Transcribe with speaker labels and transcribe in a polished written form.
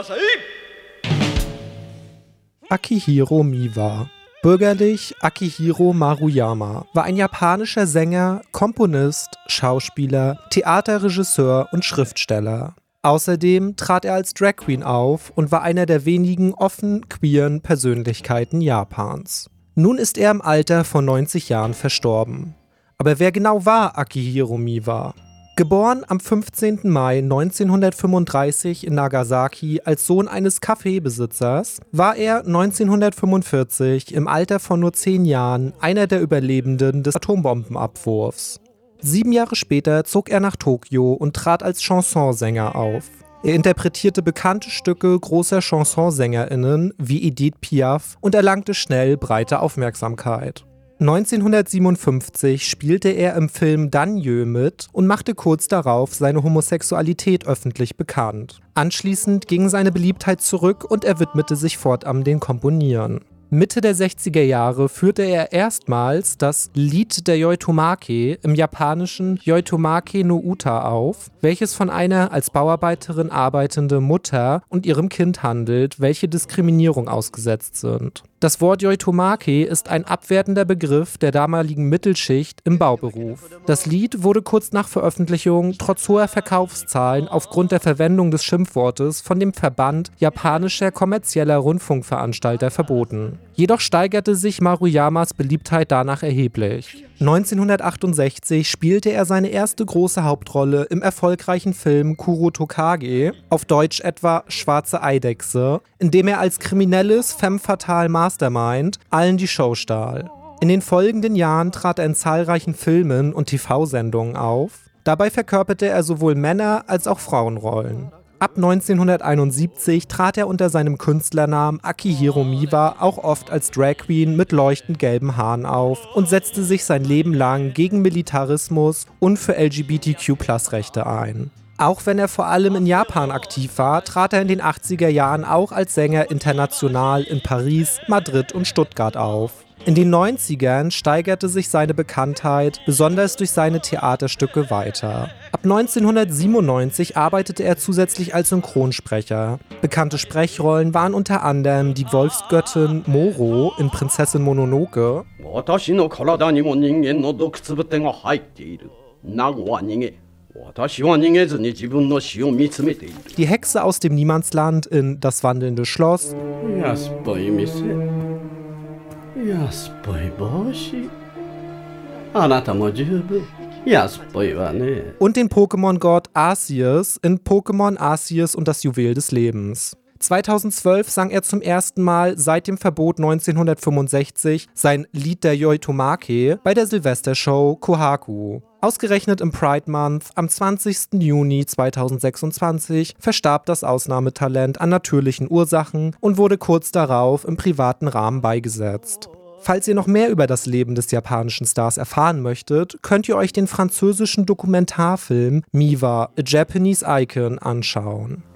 Speaker 1: Akihiro Miwa, bürgerlich Akihiro Maruyama, war ein japanischer Sänger, Komponist, Schauspieler, Theaterregisseur und Schriftsteller. Außerdem trat er als Drag Queen auf und war einer der wenigen offen queeren Persönlichkeiten Japans. Nun ist er im Alter von 90 Jahren verstorben. Aber wer genau war Akihiro Miwa? Geboren am 15. Mai 1935 in Nagasaki als Sohn eines Kaffeebesitzers, war er 1945 im Alter von nur 10 Jahren einer der Überlebenden des Atombombenabwurfs. 7 Jahre später zog er nach Tokio und trat als Chansonsänger auf. Er interpretierte bekannte Stücke großer ChansonssängerInnen wie Edith Piaf und erlangte schnell breite Aufmerksamkeit. 1957 spielte er im Film Danjö mit und machte kurz darauf seine Homosexualität öffentlich bekannt. Anschließend ging seine Beliebtheit zurück und er widmete sich fortan dem Komponieren. Mitte der 60er Jahre führte er erstmals das Lied der Yoitomake im japanischen Yoitomake no Uta auf, welches von einer als Bauarbeiterin arbeitende Mutter und ihrem Kind handelt, welche Diskriminierung ausgesetzt sind. Das Wort Yoitomake ist ein abwertender Begriff der damaligen Mittelschicht im Bauberuf. Das Lied wurde kurz nach Veröffentlichung trotz hoher Verkaufszahlen aufgrund der Verwendung des Schimpfwortes von dem Verband japanischer kommerzieller Rundfunkveranstalter verboten. Jedoch steigerte sich Maruyamas Beliebtheit danach erheblich. 1968 spielte er seine erste große Hauptrolle im erfolgreichen Film Kuro Tokage, auf Deutsch etwa Schwarze Eidechse, in dem er als kriminelles femme fatale Mastermind allen die Show stahl. In den folgenden Jahren trat er in zahlreichen Filmen und TV-Sendungen auf. Dabei verkörperte er sowohl Männer- als auch Frauenrollen. Ab 1971 trat er unter seinem Künstlernamen Akihiro Miwa auch oft als Drag Queen mit leuchtend gelben Haaren auf und setzte sich sein Leben lang gegen Militarismus und für LGBTQ+-Rechte ein. Auch wenn er vor allem in Japan aktiv war, trat er in den 80er Jahren auch als Sänger international in Paris, Madrid und Stuttgart auf. In den 90ern steigerte sich seine Bekanntheit, besonders durch seine Theaterstücke, weiter. Ab 1997 arbeitete er zusätzlich als Synchronsprecher. Bekannte Sprechrollen waren unter anderem die Wolfsgöttin Moro in Prinzessin Mononoke, die Hexe aus dem Niemandsland in Das wandelnde Schloss und den Pokémon-Gott Arceus in Pokémon Arceus und das Juwel des Lebens. 2012 sang er zum ersten Mal seit dem Verbot 1965 sein Lied der Yoitomake bei der Silvestershow Kohaku. Ausgerechnet im Pride Month am 20. Juni 2026 verstarb das Ausnahmetalent an natürlichen Ursachen und wurde kurz darauf im privaten Rahmen beigesetzt. Falls ihr noch mehr über das Leben des japanischen Stars erfahren möchtet, könnt ihr euch den französischen Dokumentarfilm Miwa, A Japanese Icon anschauen.